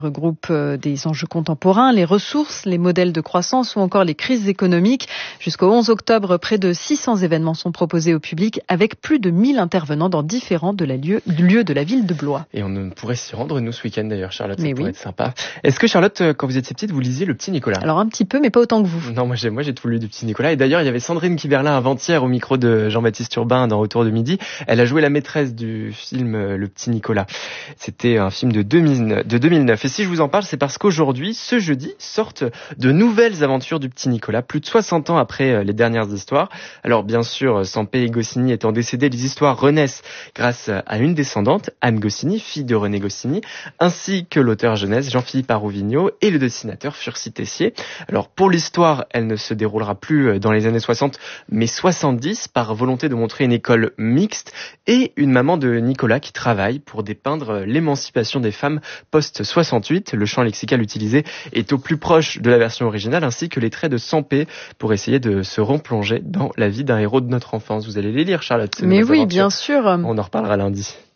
Regroupe des enjeux contemporains, les ressources, les modèles de croissance ou encore les crises économiques. Jusqu'au 11 octobre, près de 600 événements sont proposés au public avec plus de 1000 intervenants dans différents lieux de la ville de Blois. Et on pourrait s'y rendre, nous, ce week-end d'ailleurs, Charlotte, ça pourrait être sympa. Est-ce que Charlotte, quand vous étiez petite, vous lisiez Le Petit Nicolas ? Alors un petit peu, mais pas autant que vous. Non, moi j'ai tout lu du Petit Nicolas. Et d'ailleurs, il y avait Sandrine Kiberlin avant-hier au micro de Jean-Baptiste Urbain dans Autour de midi. Elle a joué la maîtresse du film Le Petit Nicolas. C'était un film de 2009. Et si je vous en parle, c'est parce qu'aujourd'hui, ce jeudi, sortent de nouvelles aventures du Petit Nicolas, plus de 60 ans après les dernières histoires. Alors bien sûr, Sampé et Goscinny étant décédés, les histoires renaissent grâce à une descendante, Anne Goscinny, fille de René Goscinny, ainsi que l'auteur jeunesse Jean-Philippe Arouvignaud et le dessinateur Furcy Tessier. Alors pour l'histoire, elle ne se déroulera plus dans les années 60, mais 70, par volonté de montrer une école mixte et une maman de Nicolas qui travaille pour dépeindre l'émancipation des femmes post-68. Le champ lexical utilisé est au plus proche de la version originale, ainsi que les traits de Sampé pour essayer de se replonger dans la vie d'un héros de notre enfance. Vous allez les lire, Charlotte. Mais oui, bien sûr. On en reparlera lundi.